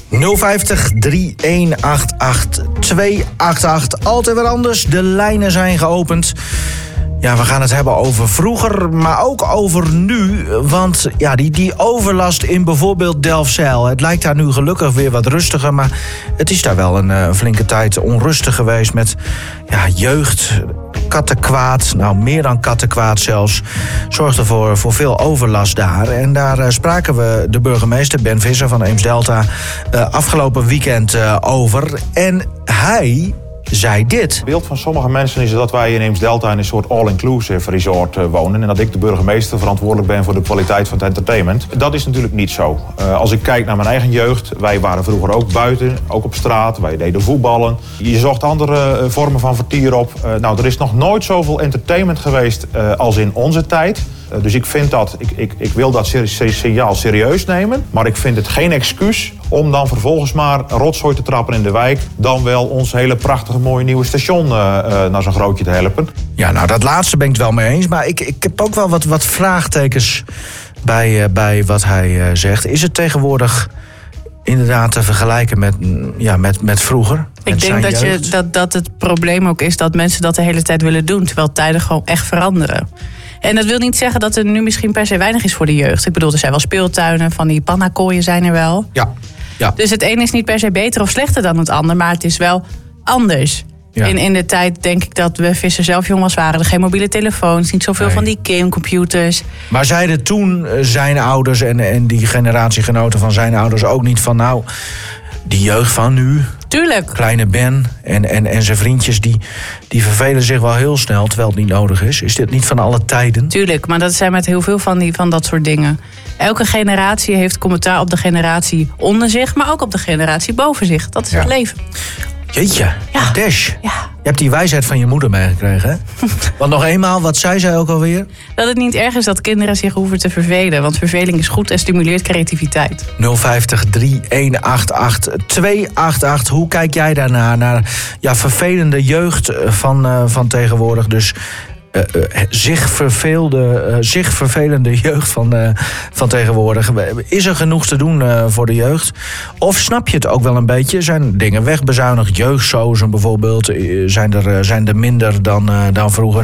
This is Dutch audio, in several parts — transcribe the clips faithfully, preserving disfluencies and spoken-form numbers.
nul vijftig, drie een acht acht, twee acht acht. Altijd weer anders. De lijnen zijn geopend. Ja, we gaan het hebben over vroeger, maar ook over nu. Want ja, die, die overlast in bijvoorbeeld Delfzijl. Het lijkt daar nu gelukkig weer wat rustiger, maar het is daar wel een uh, flinke tijd onrustig geweest met ja, jeugd, kattenkwaad. Nou, meer dan kattenkwaad zelfs. Zorgde voor, voor veel overlast daar. En daar uh, spraken we de burgemeester Ben Visser van Eems-Delta uh, afgelopen weekend uh, over. En hij zei dit. Het beeld van sommige mensen is dat wij in Eems-Delta in een soort all-inclusive resort uh, wonen. En dat ik de burgemeester verantwoordelijk ben voor de kwaliteit van het entertainment. Dat is natuurlijk niet zo. Uh, als ik kijk naar mijn eigen jeugd. Wij waren vroeger ook buiten, ook op straat. Wij deden voetballen. Je zocht andere uh, vormen van vertier op. Uh, nou, er is nog nooit zoveel entertainment geweest uh, als in onze tijd. Uh, dus ik vind dat, ik, ik, ik wil dat signaal serieus nemen. Maar ik vind het geen excuus om dan vervolgens maar rotzooi te trappen in de wijk. Dan wel ons hele prachtige mooie nieuwe station uh, uh, naar zo'n grootje te helpen. Ja, nou dat laatste ben ik het wel mee eens. Maar ik, ik heb ook wel wat, wat vraagtekens bij, uh, bij wat hij uh, zegt. Is het tegenwoordig inderdaad te vergelijken met, ja, met, met vroeger? Ik met denk dat, je, dat, dat het probleem ook is dat mensen dat de hele tijd willen doen. Terwijl tijden gewoon echt veranderen. En dat wil niet zeggen dat er nu misschien per se weinig is voor de jeugd. Ik bedoel, er zijn wel speeltuinen, van die pannakooien zijn er wel. Ja. Ja. Dus het een is niet per se beter of slechter dan het ander, maar het is wel anders. Ja. In, in de tijd denk ik dat we Visser zelf jong was, waren er geen mobiele telefoons, niet zoveel nee. van die gamecomputers. Maar zeiden toen zijn ouders en, en die generatiegenoten van zijn ouders ook niet van nou, die jeugd van nu, tuurlijk. Kleine Ben en, en, en zijn vriendjes, die, die vervelen zich wel heel snel, terwijl het niet nodig is. Is dit niet van alle tijden? Tuurlijk, maar dat zijn met heel veel van, die, van dat soort dingen. Elke generatie heeft commentaar op de generatie onder zich, maar ook op de generatie boven zich. Dat is ja. het leven. Jeetje, ja. Dash. Ja. Je hebt die wijsheid van je moeder meegekregen, hè? Want nog eenmaal, wat zei zij ook alweer? Dat het niet erg is dat kinderen zich hoeven te vervelen. Want verveling is goed en stimuleert creativiteit. nul vijftig, drie een acht acht, twee acht acht. Hoe kijk jij daarnaar? Naar ja, vervelende jeugd van, uh, van tegenwoordig. Dus Uh, uh, zich, verveelde, uh, zich vervelende jeugd van, uh, van tegenwoordig. Is er genoeg te doen uh, voor de jeugd? Of snap je het ook wel een beetje? Zijn dingen wegbezuinigd? Jeugdsozen bijvoorbeeld? Uh, zijn, er, uh, zijn er minder dan, uh, dan vroeger?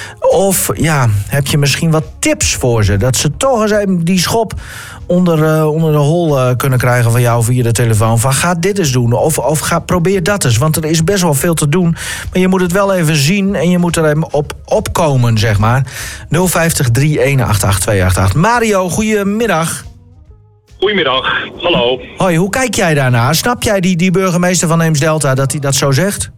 Of ja, heb je misschien wat tips voor ze? Dat ze toch eens even die schop onder, uh, onder de hol uh, kunnen krijgen van jou via de telefoon. Van ga dit eens doen of, of ga, probeer dat eens. Want er is best wel veel te doen. Maar je moet het wel even zien en je moet er even op opkomen, zeg maar. nul vijftig, drie een acht acht, twee acht acht. Mario, goedemiddag. Goedemiddag, hallo. Hoi, hoe kijk jij daarnaar? Snap jij die, die burgemeester van Eems-Delta dat hij dat zo zegt?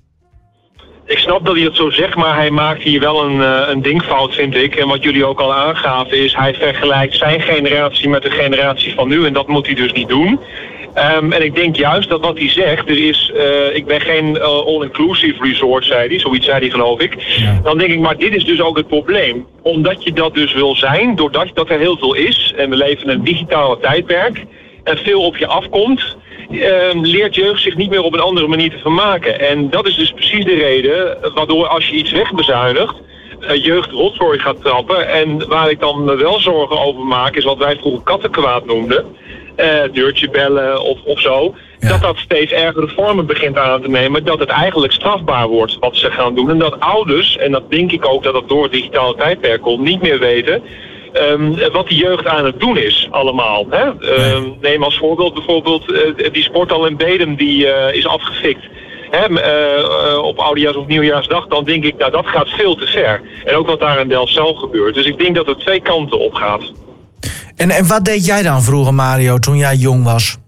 Ik snap dat hij het zo zegt, maar hij maakt hier wel een, uh, een dingfout, vind ik. En wat jullie ook al aangaven is, hij vergelijkt zijn generatie met de generatie van nu. En dat moet hij dus niet doen. Um, en ik denk juist dat wat hij zegt, er is, uh, ik ben geen uh, all-inclusive resort, zei hij, zoiets zei hij geloof ik. Ja. Dan denk ik, maar dit is dus ook het probleem. Omdat je dat dus wil zijn, doordat dat er heel veel is, en we leven in een digitale tijdperk, en veel op je afkomt, uh, leert jeugd zich niet meer op een andere manier te vermaken. En dat is dus precies de reden waardoor als je iets wegbezuinigt, uh, jeugd rotzooi gaat trappen. En waar ik dan wel zorgen over maak, is wat wij vroeger kattenkwaad noemden. Uh, deurtje bellen of, of zo. Ja. Dat dat steeds ergere vormen begint aan te nemen. Dat het eigenlijk strafbaar wordt wat ze gaan doen. En dat ouders, en dat denk ik ook dat dat door het digitale tijdperk komt, niet meer weten um, wat die jeugd aan het doen is allemaal. Hè? Nee. Um, neem als voorbeeld bijvoorbeeld uh, die sporthal in Bedum die uh, is afgefikt. Hè, uh, uh, op Oudejaars- of Nieuwjaarsdag, dan denk ik, nou dat gaat veel te ver. En ook wat daar in Delfzijl gebeurt. Dus ik denk dat het twee kanten op gaat. En, en wat deed jij dan vroeger, Mario, toen jij jong was?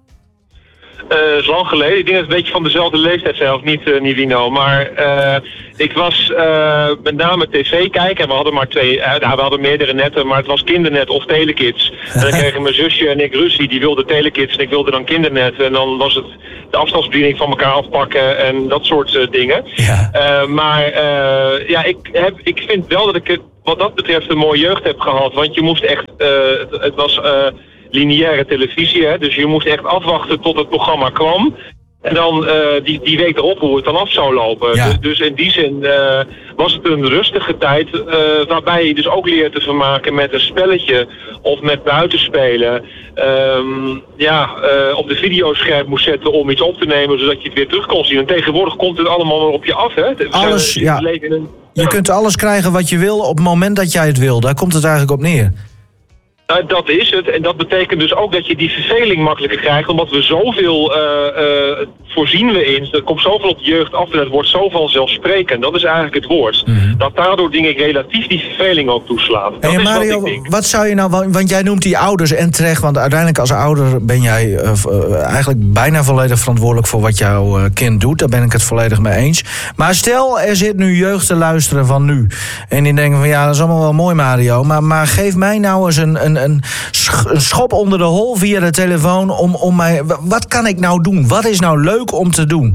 Uh, dat is lang geleden. Ik denk dat het een beetje van dezelfde leeftijd zelf, niet, uh, niet Wino. Maar uh, ik was uh, met name tv kijken en we hadden maar twee, uh, nou, we hadden meerdere netten, maar het was Kindernet of Telekids. En dan kregen mijn zusje en ik ruzie, die wilde Telekids en ik wilde dan Kindernet. En dan was het de afstandsbediening van elkaar afpakken en dat soort uh, dingen. Ja. Uh, maar uh, ja, ik, heb, ik vind wel dat ik het wat dat betreft een mooie jeugd heb gehad. Want je moest echt, uh, het, het was uh, lineaire televisie, hè, dus je moest echt afwachten tot het programma kwam. En dan uh, die, die week erop hoe het dan af zou lopen. Ja. Dus, dus in die zin uh, was het een rustige tijd. Uh, waarbij je dus ook leert te vermaken met een spelletje. Of met buitenspelen. Um, ja, uh, op de videoscherm moest zetten om iets op te nemen. Zodat je het weer terug kon zien. En tegenwoordig komt het allemaal maar op je af. Hè? We alles, zijn, ja. leven in een, Je kunt alles krijgen wat je wil op het moment dat jij het wil. Daar komt het eigenlijk op neer. Nou, dat is het. En dat betekent dus ook dat je die verveling makkelijker krijgt. Omdat we zoveel uh, uh, voorzien we in. Er komt zoveel op de jeugd af en het wordt zo vanzelfsprekend. Dat is eigenlijk het woord. Mm-hmm. Dat daardoor dingen relatief die verveling ook toeslaan. Hey, dat Mario, is wat, ik denk. Wat zou je nou... Want jij noemt die ouders en terecht. Want uiteindelijk als ouder ben jij uh, uh, eigenlijk bijna volledig verantwoordelijk voor wat jouw uh, kind doet. Daar ben ik het volledig mee eens. Maar stel, er zit nu jeugd te luisteren van nu. En die denken van ja, dat is allemaal wel mooi Mario. Maar, maar geef mij nou eens een... een Een, een schop onder de hol via de telefoon om, om mij... Wat kan ik nou doen? Wat is nou leuk om te doen?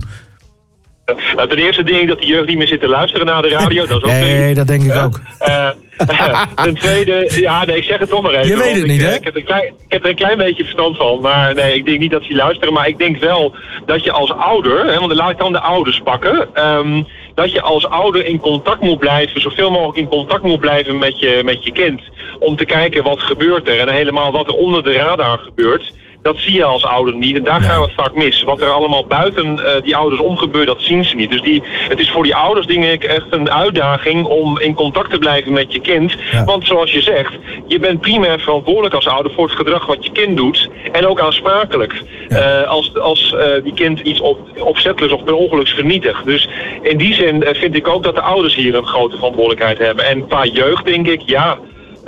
Nou, ten eerste denk ik dat de jeugd niet meer zit te luisteren naar de radio. Dat is ook nee, niet. dat denk ik uh, ook. Uh, uh, ten tweede, ja, nee, ik zeg het toch maar even. Je weet het ik, niet, hè? Ik heb, een klein, ik heb er een klein beetje verstand van. Maar nee, ik denk niet dat ze luisteren. Maar ik denk wel dat je als ouder, hè, want laat ik dan de ouders pakken... Um, dat je als ouder in contact moet blijven, zoveel mogelijk in contact moet blijven met je, met je kind. Om te kijken wat gebeurt er en helemaal wat er onder de radar gebeurt. Dat zie je als ouder niet en daar gaan we het vaak mis. Wat er allemaal buiten uh, die ouders om gebeurt, dat zien ze niet. Dus die, het is voor die ouders denk ik echt een uitdaging om in contact te blijven met je kind. Ja. Want zoals je zegt, je bent primair verantwoordelijk als ouder voor het gedrag wat je kind doet. En ook aansprakelijk. Ja. Uh, als als uh, die kind iets op, opzettelijks of per ongeluk vernietigt. Dus in die zin uh, vind ik ook dat de ouders hier een grote verantwoordelijkheid hebben. En qua jeugd denk ik, ja...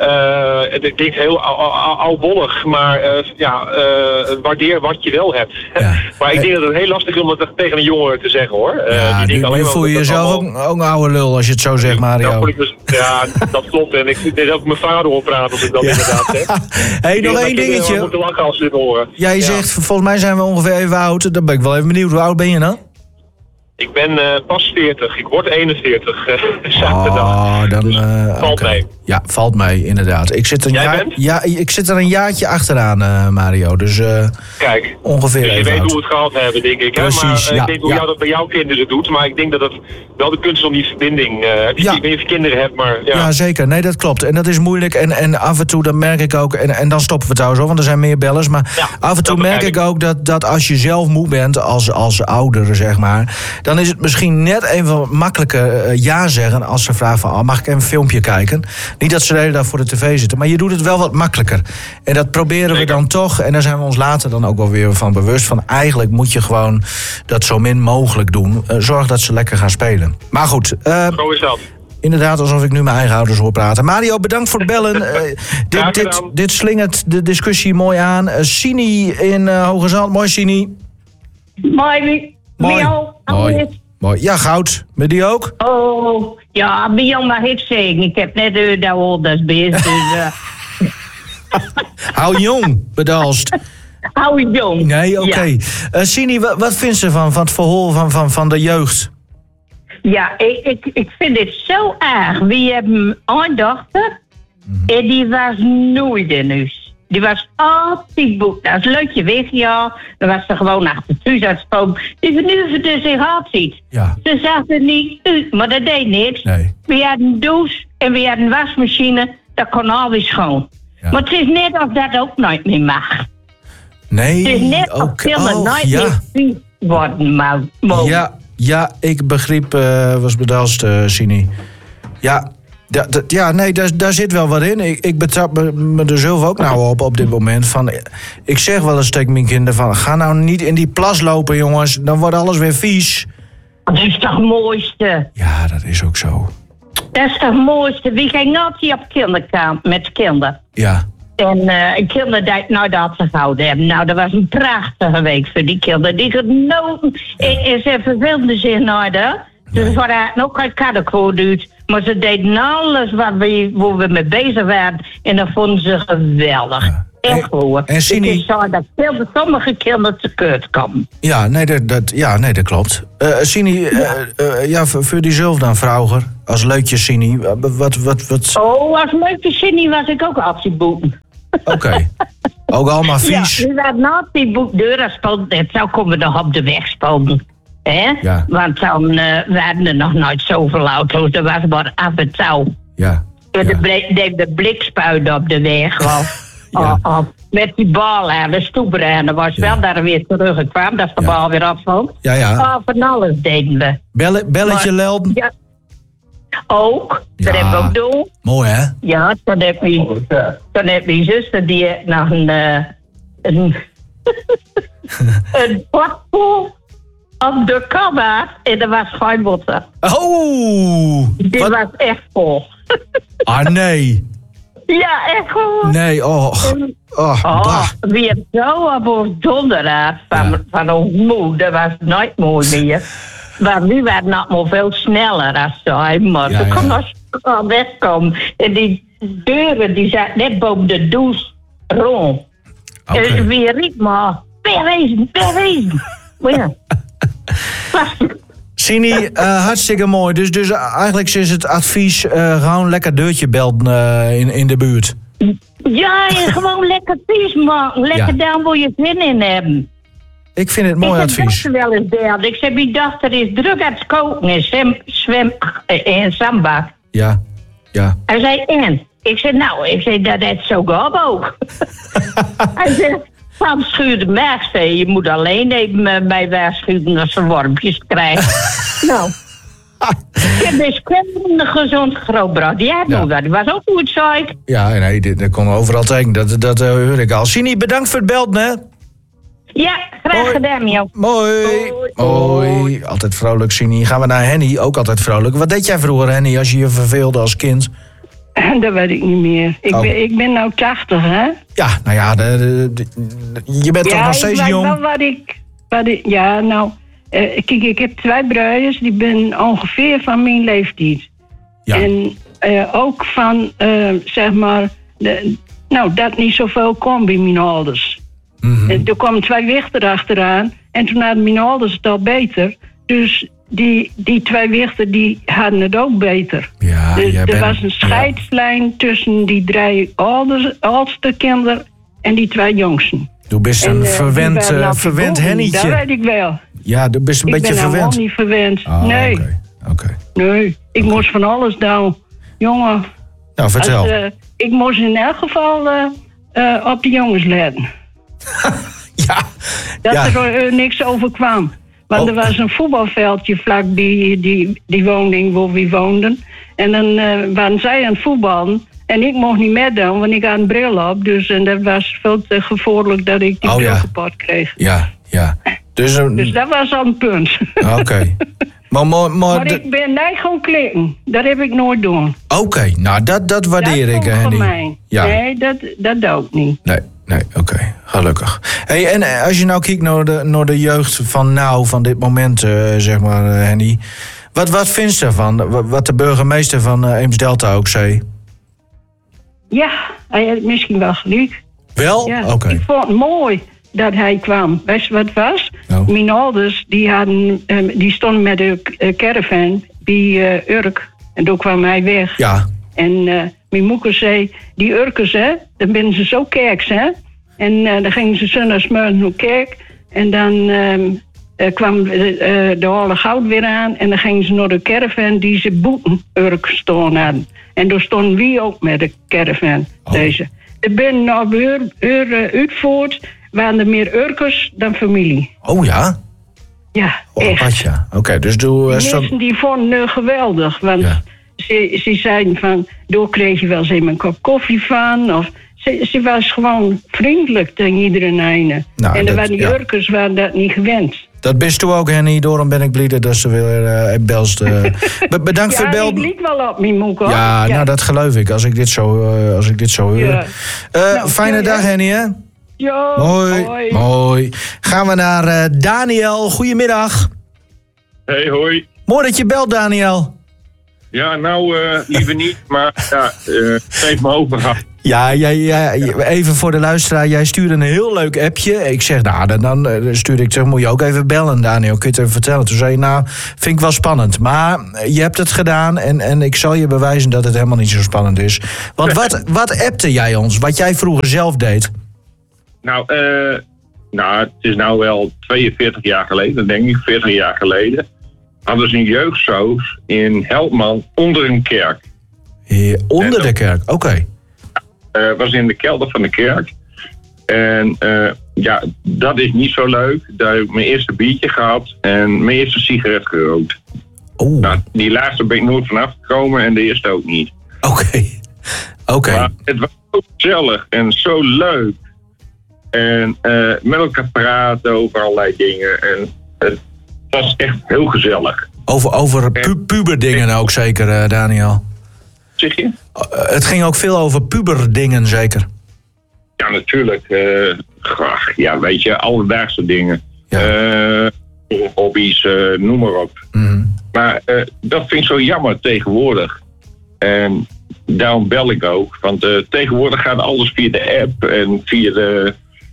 Uh, het klinkt heel oudbollig, maar uh, ja, uh, waardeer wat je wel hebt. Ja. Maar ik denk dat het heel lastig is om dat tegen een jongere te zeggen, hoor. Uh, ja, die nu, nu voel je jezelf allemaal... ook, ook een oude lul als je het zo zegt, Mario. Ja, dus, ja dat klopt. En ik denk dat ik mijn vader hoor praten als ik dat ja. inderdaad zeg. Hey, nog één dingetje. We moeten lachen als ze dit horen. Jij ja. zegt, volgens mij zijn we ongeveer even oud. Dan ben ik wel even benieuwd. Hoe oud ben je dan? Ik ben uh, pas veertig. Ik word eenenveertig. Uh, zaterdag. Oh, dan, uh, valt okay. mee. Ja, valt mee, inderdaad. Ik zit, een Jij jaar, bent? Ja, ik zit er een jaartje achteraan, uh, Mario. Dus uh, Kijk, ongeveer dus je even weet oud. hoe we het gehad hebben, denk ik. Hè? Precies, maar uh, ja, ik denk hoe ja. jou dat bij jouw kinderen het doet. Maar ik denk dat het wel de kunst is om die verbinding... Uh, die, ja. Ik weet niet of je kinderen hebt, maar... Ja. ja, zeker. Nee, dat klopt. En dat is moeilijk. En, en af en toe, dat merk ik ook... En, en dan stoppen we trouwens hoor, want er zijn meer bellers. Maar ja, af en toe merk ik ook dat, dat als je zelf moe bent... Als, als ouder, zeg maar... Dan is het misschien net even makkelijker uh, ja zeggen... als ze vragen van, oh, mag ik even een filmpje kijken? Niet dat ze de hele dag voor de tv zitten... maar je doet het wel wat makkelijker. En dat proberen Zeker. we dan toch... en daar zijn we ons later dan ook wel weer van bewust... van eigenlijk moet je gewoon dat zo min mogelijk doen. Uh, zorg dat ze lekker gaan spelen. Maar goed... Uh, Zo is dat. Inderdaad, alsof ik nu mijn eigen ouders hoor praten. Mario, bedankt voor het bellen. Uh, dit, dit, dit slingert de discussie mooi aan. Uh, Sini in uh, Hoge Zand. Mooi, Sini. Mooi. Mooi. Mooi. Mooi. Mooi. Ja, goud. Met die ook? Oh, ja, bij jou mag ik zeggen. Ik heb net uh, dat ouders bezig. Dus, uh... Hou jong, bedalst. Hou jong. Nee, oké. Okay. Ja. Uh, Sini, wat, wat vindt ze van, van het verhoor van, van, van de jeugd? Ja, ik, ik, ik vind het zo erg. We hebben een dochter mm-hmm. en die was nooit in huis. Die was altijd boek. Als leukje weg, ja. Dan was ze gewoon achter het huis aan het spoken. Die vernuiverde zich altijd. Ja. Ze zag er niet uit, maar dat deed niks. Nee. We hadden een douche en we hadden een wasmachine. Dat kon alweer schoon. Ja. Maar het is net of dat ook nooit meer mag. Nee, het is net of okay. filmen oh, nooit ja. meer vies worden mogen. Ja, ja, ik begreep, uh, was bedalst, uh, Sini. Ja, da, da, ja, nee, daar, daar zit wel wat in. Ik, ik betrap me, me er zelf ook nou op op dit moment. Van, ik zeg wel eens tegen mijn kinderen van... ga nou niet in die plas lopen, jongens. Dan wordt alles weer vies. Dat is toch het mooiste? Ja, dat is ook zo. Dat is toch het mooiste? Wie ging altijd op kinderkamp met kinderen? Ja. En uh, kinderen die nou dat ze gehouden hebben. Nou, dat was een prachtige week voor die kinderen. Die genoten. Ja. En ze verveelden zich nooit, hè. Ze nee. hadden ook geen cadeau uit. Maar ze deden alles wat we, waar we mee bezig waren. En dat vonden ze geweldig. Ja. Echt hoor. En Sini... Het is zo dat veel, sommige kinderen tekort komen. Ja, nee, dat, dat, ja, nee, dat klopt. Uh, Sini, ja, uh, uh, ja voor, voor die zelf dan, vrouwer. Als leutje Sini. Wat, wat, wat... Oh, als leutje Sini was ik ook altijd boeken. Oké. Okay. Ook allemaal vies? Ja, we waren na die boekdeur gespoten. Het zou komen nog op de weg spoten. Hè? Ja. Want dan uh, waren er nog nooit zoveel auto's. Er was maar af en toe. Ja. Ja. ja. De, de blikspuiten op de weg. Of, ja. of, of met die bal aan de stoeper. En dan was Ja. wel daar weer teruggekwam. Dat de Ja. bal weer afvalt. Ja, ja. Oh, van alles deden we. Belle, belletje Maar- lelden? Ja. Ook. Dat Ja. heb ik ook doen. Mooi, hè? Ja, dan heb je, dan heb je zuster die heeft nog een, uh, een, een potpoel op de kamer en dat was geen water. Oh! Die Wat? was echt vol. Ah, nee. Ja, echt gewoon. Nee, oh. Oh, Oh, bah. weer zo op ons donderdag van, Ja. van ons moe, dat was nooit mooi meer. Maar nu werd het nog maar veel sneller als zij, maar Ja, ze kon ja. nog snel wegkomen. En die deuren die zaten net boven de douche rond. Oké. En weer riep maar, wegwezen, wegwezen. Maar ja. Sini, uh, hartstikke mooi. Dus, dus eigenlijk is het advies uh, gewoon lekker deurtje belden uh, in, in de buurt. Ja, en gewoon lekker vies maken. Lekker Ja. daar waar je zin in hebben. Ik vind het mooi ik advies. heb wel eens beld. Ik zei, wie dacht er is druk aan het koken in zwem, zwem eh, in zandbak. Ja, ja. Hij zei, en? Ik zei, nou, ik zei, dat is zo gauw ook. Hij zei, Sam schuurde mij. Ik zei, je moet alleen even mij waarschuwen als ze wormpjes krijgt. Nou, ik heb dus een gezond grootbrood. Ja, Ja. dat die was ook goed, zei ik. Ja, nee, dit, dat kon overal tekenen. Dat, dat uh, hoor ik al. Sini, bedankt voor het belden, hè? Ja, graag Hoi. gedaan, joh. Mooi. Hoi. Mooi. Altijd vrolijk, Sini. Gaan we naar Henny, ook altijd vrolijk. Wat deed jij vroeger, Henny, als je je verveelde als kind? Dat weet ik niet meer. Ik, Oh. ben, ik ben nou tachtig, hè? Ja, nou ja, de, de- de- je bent toch nog steeds ik weet jong? wel wat ik, wat ik... Ja, nou... eh, kijk, ik heb twee broers, die ben ongeveer van mijn leeftijd. Ja. En eh, ook van, eh, zeg maar... De, nou, dat niet zoveel kon bij mijn ouders. Mhm. En er kwamen twee wichten achteraan. En toen hadden mijn ouders het al beter. Dus die, die twee wichten, die hadden het ook beter. Ja, Dus jij er bent- was een scheidslijn tussen die drie ouders, oudste kinderen en die twee jongsten. Ja. Du bist een En, eh, verwend, die waren uh, op de verwend boven, Hennietje. Dat weet ik wel. Ja, du bist een Ik beetje ben verwend. helemaal niet verwend. Ah, nee, Oké, oké. nee. Ik moest van alles doen. Jongen, Nou, vertel. als, uh, ik moest in elk geval uh, uh, op de jongens letten. ja, Dat ja. er uh, niks overkwam. Want Oh. er was een voetbalveldje vlak bij die, die woning waar we woonden. En dan uh, waren zij aan het voetballen. En ik mocht niet meedoen, want ik had een bril op. Dus en dat was veel te gevaarlijk dat ik die Oh, bril ja. kapot kreeg. Ja, ja. Dus, uh, Dus dat was al een punt. oké. Maar, maar, maar, Maar ik ben niet gaan klikken. Dat heb ik nooit doen. oké, nou dat, dat waardeer dat ik, vond hè, van Henny. mij. Ja. Nee, dat, dat doe ik niet. Nee, nee, oké. Gelukkig. Hey, en eh, als je nou kijkt naar de, naar de jeugd van nou, van dit moment, eh, zeg maar, eh, Henny. Wat, wat vindt ze ervan? Wat, wat de burgemeester van uh, Eems-Delta ook zei? Ja, hij had misschien wel gelijk. Wel? Ja, Oké. ik vond het mooi dat hij kwam. Weet je wat het was? Nou. Mijn ouders die hadden, um, die stonden met de uh, caravan bij uh, Urk. En toen kwam hij weg. Ja. En uh, mijn moeder zei, die Urkers, hè, dan ben ze zo kerks, hè. En uh, dan gingen ze zondagsmorgen naar de kerk. En dan um, uh, kwam de, uh, de Holle Goud weer aan. En dan gingen ze naar de caravan die ze boeten Urk staan hadden. En toen stonden we ook met de caravan, Oh. deze. Er ben nou weer uh, uitvoerd, waren er meer Urkers dan familie. Oh ja? Ja, Oh, echt. apart, ja. Oké, dus doe... Uh, Die zo- mensen die vonden het geweldig. Want Ja. ze, ze zeiden van, door kreeg je wel eens even een kop koffie van. Of, ze, ze was gewoon vriendelijk tegen iedereen. Ene. Nou, en dat- er waren die ja. Urkers waren dat niet gewend. Dat bist u ook, Henny. Daarom ben ik blij dat ze weer uh, belst. Uh. Be- bedankt voor Ja, het ik bel. liet wel op mijn moek, hoor. Ja, nou dat geloof ik. Als ik dit zo, uh, als ik dit zo hoor. Ja. Uh, Nou, fijne ja, dag, ja. Henny, hè? Ja, Mooi, hoi. mooi. Gaan we naar uh, Daniel. Goedemiddag. Hey, hoi. Mooi dat je belt, Daniel. Ja, nou, uh, liever niet, maar ja, uh, geef me overgaan. Ja, jij, jij, even voor de luisteraar. Jij stuurde een heel leuk appje. Ik zeg, nou, dan, dan stuurde ik, zeg, moet je ook even bellen, Daniel. Kun je het even vertellen? Toen zei je, nou, vind ik wel spannend. Maar je hebt het gedaan en, en ik zal je bewijzen dat het helemaal niet zo spannend is. Want wat, wat appte jij ons? Wat jij vroeger zelf deed? Nou, uh, nou, het is nou wel tweeënveertig jaar geleden, denk ik, veertig jaar geleden. Hadden ze een jeugdsoos in Helpman onder een kerk. Hier, onder de kerk, oké. Okay. Uh, was in de kelder van de kerk. En uh, ja, dat is niet zo leuk. Daar heb ik mijn eerste biertje gehad en mijn eerste sigaret gerookt. Oeh. Nou, die laatste ben ik nooit vanaf gekomen en de eerste ook niet. Oké. Okay. Oké. Okay. Maar het was zo gezellig en zo leuk. En uh, met elkaar praten over allerlei dingen. En het was echt heel gezellig. Over, over pu- puberdingen ook zeker, uh, Daniel? Zeg je? Uh, het ging ook veel over puberdingen zeker? Ja, natuurlijk. Uh, graag, ja, weet je, alledaagse dingen. Ja. Uh, hobby's, uh, noem maar op. Mm-hmm. Maar uh, dat vind ik zo jammer tegenwoordig. En daarom bel ik ook. Want uh, tegenwoordig gaat alles via de app en via de,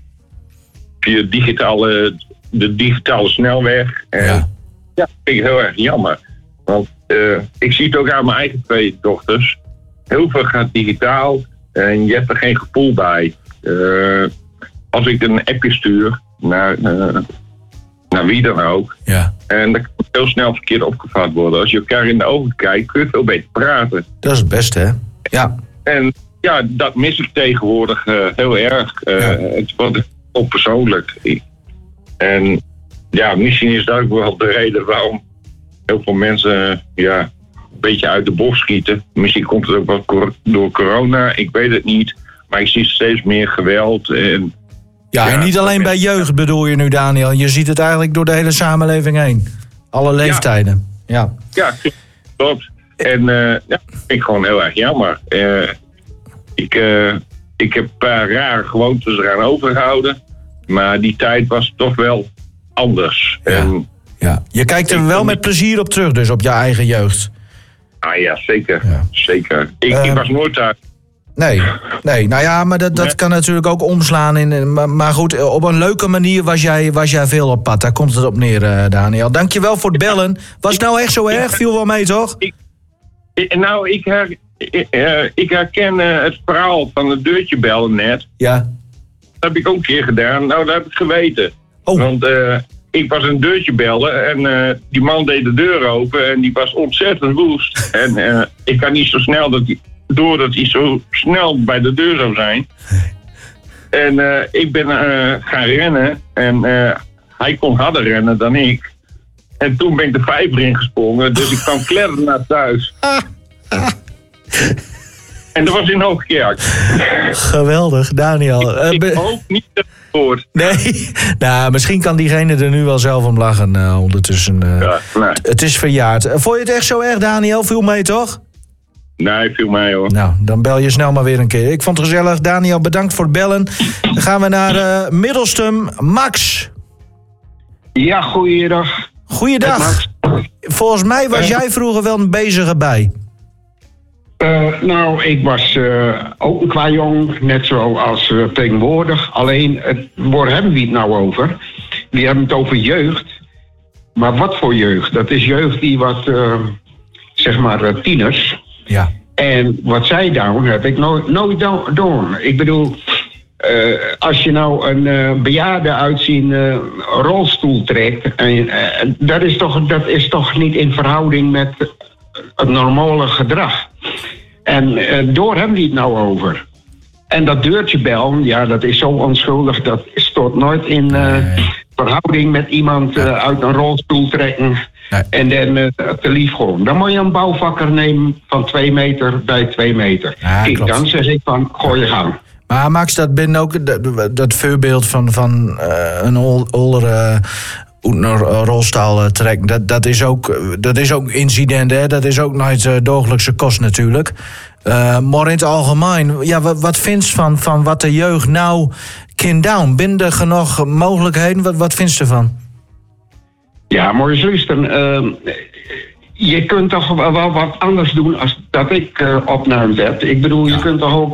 via digitale, de digitale snelweg. En ja. ja, dat vind ik heel erg jammer. Want uh, ik zie het ook aan mijn eigen twee dochters. Heel veel gaat digitaal en je hebt er geen gevoel bij. Uh, als ik een appje stuur naar, uh, naar wie dan ook. Ja. En dan kan het heel snel verkeerd opgevat worden. Als je elkaar in de ogen kijkt, kun je veel beter praten. Dat is het beste, hè? Ja. En ja, dat mis ik tegenwoordig uh, heel erg. Uh, ja. Het wordt heel persoonlijk. En ja, misschien is dat ook wel de reden waarom heel veel mensen uh, ja, een beetje uit de bocht schieten. Misschien komt het ook wel cor- door corona, ik weet het niet. Maar ik zie steeds meer geweld. En, ja, ja, en niet alleen bij jeugd bedoel je nu, Daniel. Je ziet het eigenlijk door de hele samenleving heen. Alle leeftijden. Ja, ja. ja klopt. En uh, ja, dat vind ik gewoon heel erg jammer. Uh, ik, uh, ik heb een paar rare gewoontes eraan overgehouden. Maar die tijd was toch wel anders. Ja. En, ja. Je kijkt er wel met plezier op terug, dus op je eigen jeugd. Ah ja, zeker. Ja. Zeker. Ik, uh, ik was nooit thuis. Nee, nee, nou ja, maar dat, dat nee. kan natuurlijk ook omslaan. In, maar, maar goed, op een leuke manier was jij, was jij veel op pad. Daar komt het op neer, uh, Daniel. Dankjewel voor het bellen. Was het nou echt zo erg? Viel wel mee, toch? Ik, ik, nou, ik, her, ik, uh, ik herken uh, het verhaal van het deurtje bellen net. Ja. Dat heb ik ook een keer gedaan. Nou, dat heb ik geweten. Oh. Want uh, ik was een deurtje bellen en uh, die man deed de deur open en die was ontzettend woest. En uh, ik kan niet zo snel dat die... doordat hij zo snel bij de deur zou zijn. En uh, ik ben uh, gaan rennen. En uh, hij kon harder rennen dan ik. En toen ben ik de vijver ingesprongen. Dus ik kwam kledder naar thuis. En dat was in Hoogkerk. Geweldig, Daniel. Ik uh, hoop niet dat het hoort. Nee, nou, misschien kan diegene er nu wel zelf om lachen uh, ondertussen. Uh, ja, nee. Het is verjaard. Uh, vond je het echt zo erg, Daniel? Viel mee, toch? Nee, viel mij hoor. Nou, dan bel je snel maar weer een keer. Ik vond het gezellig. Daniel, bedankt voor het bellen. Dan gaan we naar uh, Middelstum. Max. Ja, goeiedag. Goeiedag. Volgens mij was uh, jij vroeger wel een bezige bij. Uh, nou, ik was uh, ook een qua jong, net zoals uh, tegenwoordig. Alleen, het, waar hebben we het nou over? We hebben het over jeugd. Maar wat voor jeugd? Dat is jeugd die wat, uh, zeg maar, uh, tieners... Ja. En wat zij doen, heb ik nooit, nooit doen. Ik bedoel, uh, als je nou een uh, bejaarde uit zijn uh, rolstoel trekt, en, uh, dat, is toch, dat is toch niet in verhouding met het normale gedrag. En uh, door hebben we het nou over. En dat deurtje bellen, ja, dat is zo onschuldig, dat stort nooit in uh, nee. verhouding met iemand uh, uit een rolstoel trekken. Nee. En dan uh, te lief gewoon. Dan moet je een bouwvakker nemen van twee meter bij twee meter. Ja, ik, dan zeg ik van, gooi je gang. Maar Max, dat ben ook dat, dat voorbeeld van, van uh, een oldere uh, rolstaal trekken. Dat, dat, is ook, dat is ook incident, hè? Dat is ook nooit uh, dagelijkse kost natuurlijk. Uh, maar in het algemeen, ja, wat, wat vindt je van, van wat de jeugd nou kan doen? Binnen genoeg mogelijkheden, wat, wat vindt je ervan? Ja, maar eens luisteren. Uh, je kunt toch wel wat anders doen als dat ik uh, opnaamd heb. Ik bedoel, ja. Je kunt toch ook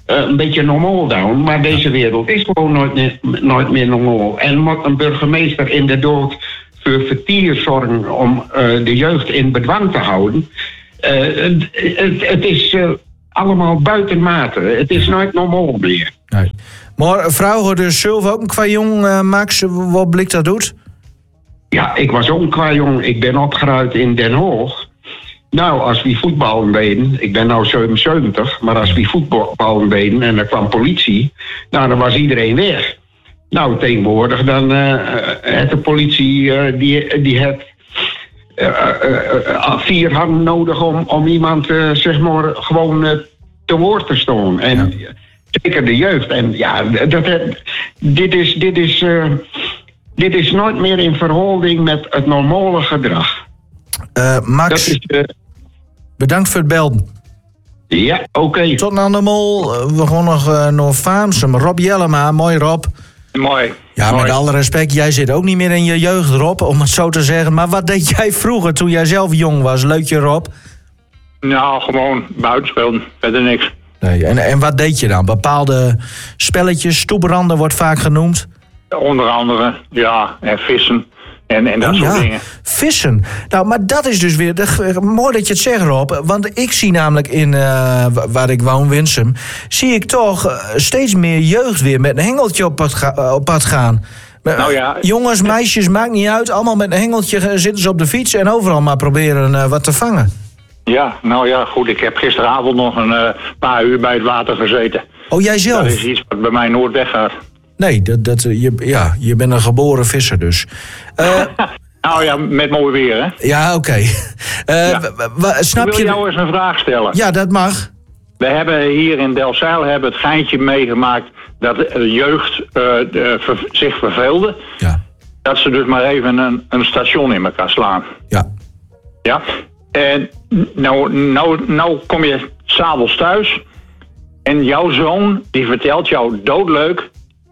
uh, een beetje normaal down. Maar deze wereld is gewoon nooit meer, nooit meer normaal. En moet een burgemeester in de dood voor vertier zorgen om uh, de jeugd in bedwang te houden. Uh, het, het, het is uh, allemaal buiten mate. Het is nooit normaal meer. Nee. Maar vrouw, dus zelf ook een qua jong, uh, Max, wat blik dat doet? Ja, ik was ook een qua jong. Ik ben opgeruimd in Den Haag. Nou, als we voetballen deden, ik ben nou zevenenzeventig, maar als we voetballen deden en er kwam politie, nou, dan was iedereen weg. Nou, tegenwoordig dan uh, heeft de politie, uh, die, die heeft uh, uh, uh, vier handen nodig om, om iemand, uh, zeg maar, gewoon uh, te woord te staan. En ja. Zeker de jeugd. En ja, dat, dit is, dit is, uh, dit is nooit meer in verhouding met het normale gedrag. Uh, Max, is, uh, bedankt voor het belden. Ja, oké. Okay. Tot aan de mol. We gaan nog uh, naar Vaamsum. Rob Jellema, mooi Rob. Mooi. Ja, mooi. Met alle respect, jij zit ook niet meer in je jeugd, Rob, om het zo te zeggen. Maar wat deed jij vroeger toen jij zelf jong was? Leuk je, Rob? Nou, gewoon buitenspelen. Verder niks. Nee, en, en wat deed je dan? Bepaalde spelletjes, stoepranden wordt vaak genoemd? Onder andere, ja, en vissen. En, en dat oh, soort ja. dingen. Vissen. Nou, maar dat is dus weer... De, mooi dat je het zegt, Rob. Want ik zie namelijk in... Uh, waar ik woon, Winsum... zie ik toch uh, steeds meer jeugd weer met een hengeltje op pad, ga, op pad gaan. Nou ja, jongens, meisjes, maakt niet uit. Allemaal met een hengeltje zitten ze op de fiets... en overal maar proberen uh, wat te vangen. Ja, nou ja, goed. Ik heb gisteravond nog een uh, paar uur bij het water gezeten. Oh, jij zelf? Dat is iets wat bij mij nooit weggaat. Nee, dat, dat, je, ja, je bent een geboren visser dus. Uh, nou ja, met mooi weer, hè? Ja, oké. Okay. Uh, ja. Snap ik wil je... jou eens een vraag stellen. Ja, dat mag. We hebben hier in Delfzijl hebben het geintje meegemaakt... dat de jeugd uh, de, ver, zich verveelde. Ja. Dat ze dus maar even een, een station in elkaar slaan. Ja. Ja. En nou, nou, nou kom je 's avonds thuis... en jouw zoon, die vertelt jou doodleuk...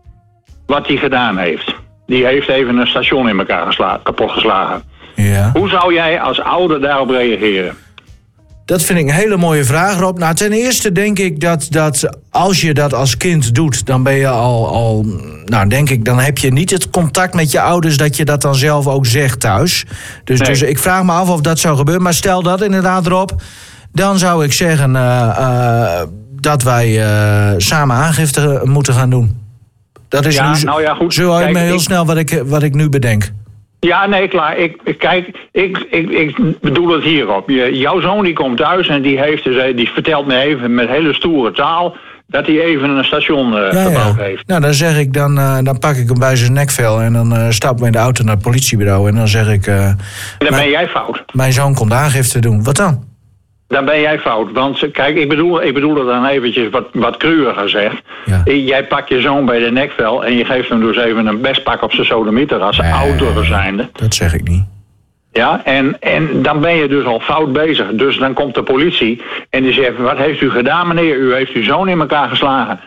wat hij gedaan heeft. Die heeft even een station in elkaar gesla- kapot geslagen. Ja. Hoe zou jij als ouder daarop reageren? Dat vind ik een hele mooie vraag, Rob. Nou, ten eerste denk ik dat, dat als je dat als kind doet... dan ben je al, al... Nou, denk ik, dan heb je niet het contact met je ouders... dat je dat dan zelf ook zegt thuis. Dus, nee. dus ik vraag me af of dat zou gebeuren. Maar stel dat inderdaad, Rob... dan zou ik zeggen uh, uh, dat wij uh, samen aangifte moeten gaan doen. Dat is ja, nu nou ja, goed. zo uit me heel ik, snel wat ik, wat ik nu bedenk. Ja, nee, klaar. Ik, ik, kijk, ik, ik, ik bedoel het hierop. Je, jouw zoon die komt thuis en die, heeft dus, die vertelt me even met hele stoere taal... dat hij even een station uh, ja, gebouwd ja. heeft. Nou, dan zeg ik, dan, uh, dan pak ik hem bij zijn nekvel... en dan uh, stappen we in de auto naar het politiebureau... en dan zeg ik... Uh, dan mijn, ben jij fout. Mijn zoon komt aangifte doen. Wat dan? Dan ben jij fout. Want kijk, ik bedoel, ik bedoel het dan eventjes wat, wat cruwer gezegd. Ja. Jij pakt je zoon bij de nekvel en je geeft hem dus even een bestpak op zijn sodemieter als nee, oudere zijnde. Dat zeg ik niet. Ja, en, en dan ben je dus al fout bezig. Dus dan komt de politie en die zegt, wat heeft u gedaan meneer? U heeft uw zoon in elkaar geslagen.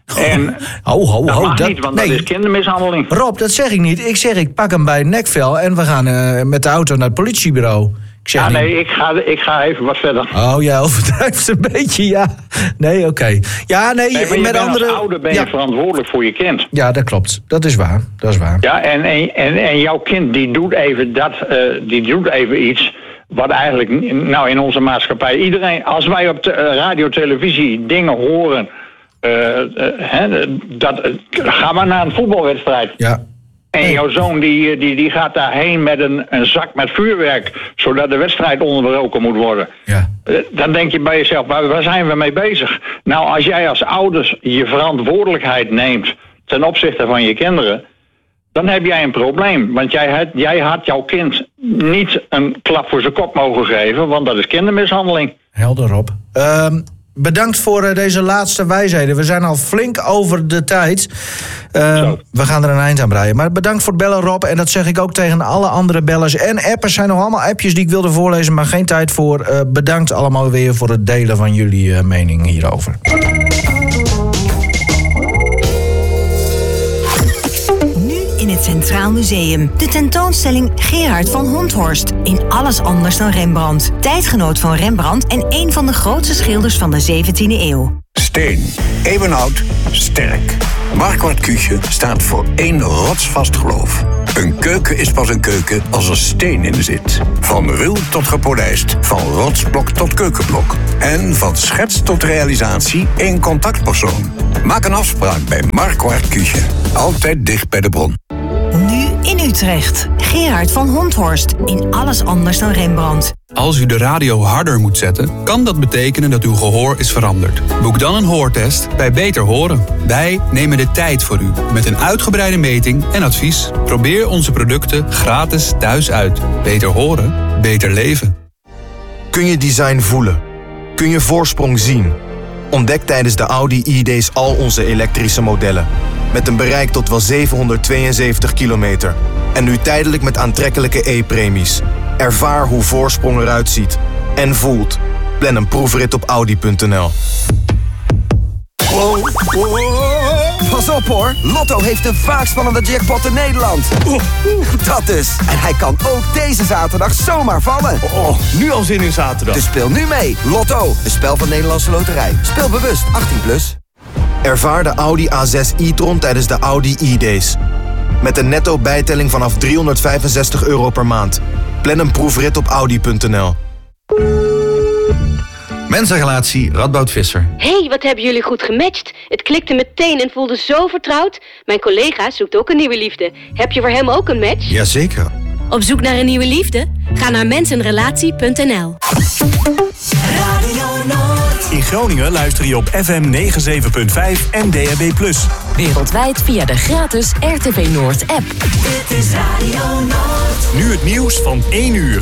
En ho, ho, dat ho, mag dat, niet, want nee. dat is kindermishandeling. Rob, dat zeg ik niet. Ik zeg, ik pak hem bij het nekvel en we gaan uh, met de auto naar het politiebureau. Ik zeg ja, niet... nee, ik ga, ik ga even wat verder. Oh, jij overdrijft een beetje, ja. Nee, oké. Okay. Ja, nee, nee maar met je andere... als ouder ben je ja. verantwoordelijk voor je kind. Ja, dat klopt. Dat is waar. Dat is waar. Ja, en, en, en, en jouw kind die doet even dat, uh, die doet even iets... wat eigenlijk, nou in onze maatschappij... iedereen, als wij op te, uh, radio, televisie dingen horen... Uh, uh, hè, dat, uh, ga maar naar een voetbalwedstrijd. Ja. En jouw zoon die, die, die gaat daarheen met een, een zak met vuurwerk... zodat de wedstrijd onderbroken moet worden. Ja. Dan denk je bij jezelf, waar, waar zijn we mee bezig? Nou, als jij als ouders je verantwoordelijkheid neemt... ten opzichte van je kinderen... dan heb jij een probleem. Want jij had, jij had jouw kind niet een klap voor zijn kop mogen geven... want dat is kindermishandeling. Helder, Rob. Um... Bedankt voor uh, deze laatste wijsheden. We zijn al flink over de tijd. Uh, we gaan er een eind aan breien. Maar bedankt voor het bellen, Rob. En dat zeg ik ook tegen alle andere bellers. En appers zijn nog allemaal appjes die ik wilde voorlezen... maar geen tijd voor. Uh, bedankt allemaal weer voor het delen van jullie uh, mening hierover. In het Centraal Museum. De tentoonstelling Gerard van Honthorst. In alles anders dan Rembrandt. Tijdgenoot van Rembrandt en een van de grootste schilders van de zeventiende eeuw. steen. Eeuwenoud, sterk. Marquardt Küche staat voor één rotsvast geloof. Een keuken is pas een keuken als er steen in zit. Van ruw tot gepolijst, van rotsblok tot keukenblok. En van schets tot realisatie één contactpersoon. Maak een afspraak bij Marquardt Küche. Altijd dicht bij de bron. Nu in Utrecht. Gerard van Honthorst in Alles anders dan Rembrandt. Als u de radio harder moet zetten, kan dat betekenen dat uw gehoor is veranderd. Boek dan een hoortest bij Beter Horen. Wij nemen de tijd voor u met een uitgebreide meting en advies. Probeer onze producten gratis thuis uit. Beter horen, beter leven. Kun je design voelen? Kun je voorsprong zien? Ontdek tijdens de Audi e-days al onze elektrische modellen. Met een bereik tot wel zevenhonderdtweeënzeventig kilometer. En nu tijdelijk met aantrekkelijke e-premies. Ervaar hoe voorsprong eruit ziet. En voelt. Plan een proefrit op Audi punt n l. Wow, wow. Pas op hoor, Lotto heeft de vaakst spannende jackpot in Nederland. Oeh, dat dus. En hij kan ook deze zaterdag zomaar vallen. Oh, nu al zin in zaterdag. Dus speel nu mee. Lotto, een spel van Nederlandse Loterij. Speel bewust, achttien plus. Ervaar de Audi A zes e-tron tijdens de Audi e-days. Met een netto bijtelling vanaf driehonderdvijfenzestig euro per maand. Plan een proefrit op Audi punt n l. Mensenrelatie Radboud Visser. Hey, wat hebben jullie goed gematcht. Het klikte meteen en voelde zo vertrouwd. Mijn collega zoekt ook een nieuwe liefde. Heb je voor hem ook een match? Jazeker. Op zoek naar een nieuwe liefde? Ga naar mensenrelatie punt n l. In Groningen luister je op F M negenenzeventig punt vijf en D A B plus. Wereldwijd via de gratis R T V Noord app. Dit is Radio Noord. Nu het nieuws van één uur.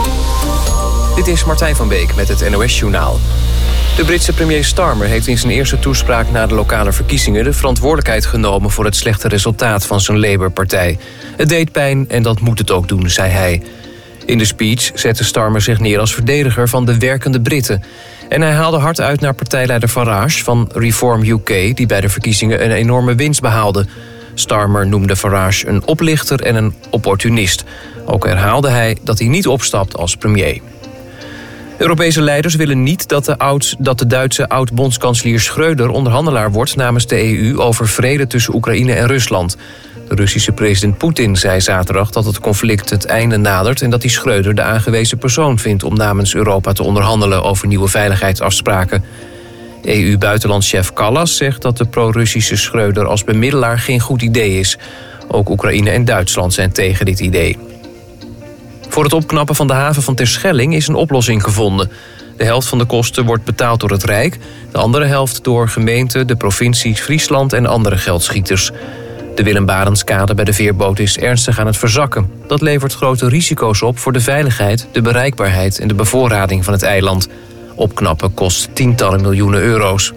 Dit is Martijn van Beek met het N O S-journaal. De Britse premier Starmer heeft in zijn eerste toespraak na de lokale verkiezingen de verantwoordelijkheid genomen voor het slechte resultaat van zijn Labour-partij. Het deed pijn en dat moet het ook doen, zei hij. In de speech zette Starmer zich neer als verdediger van de werkende Britten. En hij haalde hard uit naar partijleider Farage van Reform U K, die bij de verkiezingen een enorme winst behaalde. Starmer noemde Farage een oplichter en een opportunist. Ook herhaalde hij dat hij niet opstapt als premier. Europese leiders willen niet dat de, oud, dat de Duitse oud-bondskanselier Schröder onderhandelaar wordt namens de E U over vrede tussen Oekraïne en Rusland. De Russische president Poetin zei zaterdag dat het conflict het einde nadert en dat hij Schröder de aangewezen persoon vindt om namens Europa te onderhandelen over nieuwe veiligheidsafspraken. E U-buitenlandschef Kallas zegt dat de pro-Russische Schröder als bemiddelaar geen goed idee is. Ook Oekraïne en Duitsland zijn tegen dit idee. Voor het opknappen van de haven van Terschelling is een oplossing gevonden. De helft van de kosten wordt betaald door het Rijk, de andere helft door gemeenten, de provincies Friesland en andere geldschieters. De Willem Barentskade bij de veerboot is ernstig aan het verzakken. Dat levert grote risico's op voor de veiligheid, de bereikbaarheid en de bevoorrading van het eiland. Opknappen kost tientallen miljoenen euro's.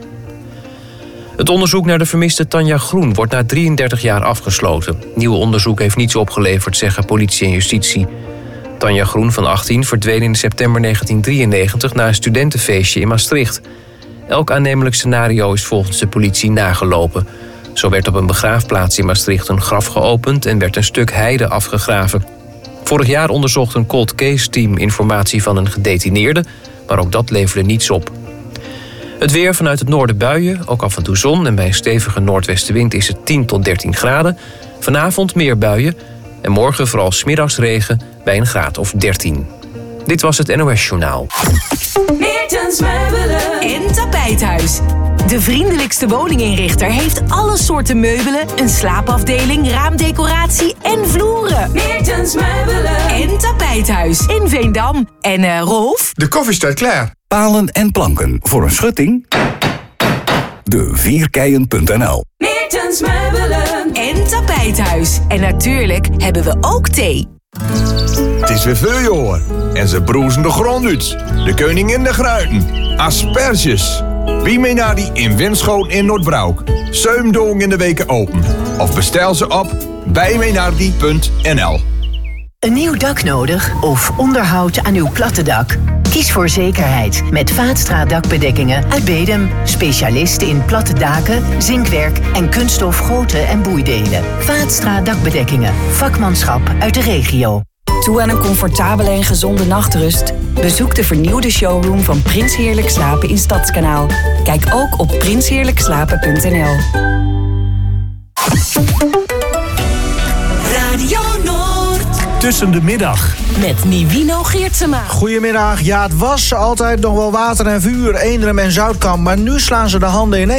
Het onderzoek naar de vermiste Tanja Groen wordt na drieëndertig jaar afgesloten. Nieuw onderzoek heeft niets opgeleverd, zeggen politie en justitie. Tanja Groen van achttien verdween in september negentien drieënnegentig na een studentenfeestje in Maastricht. Elk aannemelijk scenario is volgens de politie nagelopen. Zo werd op een begraafplaats in Maastricht een graf geopend en werd een stuk heide afgegraven. Vorig jaar onderzocht een cold case team informatie van een gedetineerde, maar ook dat leverde niets op. Het weer vanuit het noorden buien, ook af en toe zon en bij een stevige noordwestenwind is het tien tot dertien graden. Vanavond meer buien en morgen vooral 's middags regen bij een graad of dertien. Dit was het N O S-journaal. Meertens Meubelen en Tapijthuis. De vriendelijkste woninginrichter heeft alle soorten meubelen, een slaapafdeling, raamdecoratie en vloeren. Meertens Meubelen en Tapijthuis in Veendam. En uh, Rolf? De koffie staat klaar. Palen en planken voor een schutting? De vierkeien punt n l. Meertens Meubelen en Tapijthuis. En natuurlijk hebben we ook thee. Het is weer veel, hoor. En ze broezen de grond uit. De koningin de gruiten. Asperges. Wie mee naar die in Winschoten in Noordbroek. Zeumdong in de weken open. Of bestel ze op bijmeenaardie punt n l. Een nieuw dak nodig of onderhoud aan uw platte dak? Kies voor zekerheid met Vaatstra dakbedekkingen uit Bedum. Specialisten in platte daken, zinkwerk en kunststof goten en boeidelen. Vaatstra dakbedekkingen. Vakmanschap uit de regio. Toe aan een comfortabele en gezonde nachtrust? Bezoek de vernieuwde showroom van Prins Heerlijk Slapen in Stadskanaal. Kijk ook op prins heerlijk slapen punt n l. Radio Noord. Tussen de middag. Met Nivino Geertsema. Goedemiddag. Ja, het was altijd nog wel water en vuur, Eenrum en Zoutkamp. Maar nu slaan ze de handen ineen.